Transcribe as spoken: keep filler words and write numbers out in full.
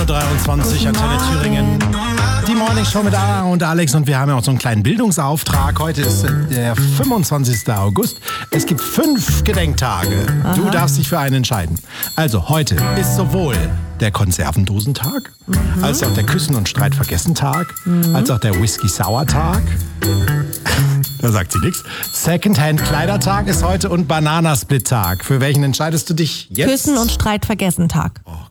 dreiundzwanzig Uhr, Antenne Thüringen. Die Morning Show mit Anna und Alex und wir haben ja auch so einen kleinen Bildungsauftrag. Heute ist der fünfundzwanzigster August. Es gibt fünf Gedenktage. Aha. Du darfst dich für einen entscheiden. Also heute ist sowohl der Konservendosentag, mhm. als auch der Küssen- und Streitvergessen-Tag, mhm. als auch der Whisky-Sauer-Tag. Da sagt sie nichts. Secondhand-Kleidertag ist heute und Bananasplit-Tag. Für welchen entscheidest du dich jetzt? Küssen- und Streitvergessen-Tag. Oh.